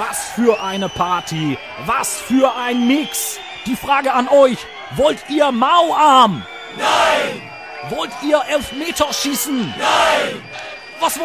Was für eine Party! Was für ein Mix! Die Frage an euch, wollt ihr Mauarm? Nein! Wollt ihr Elfmeterschießen? Nein! Was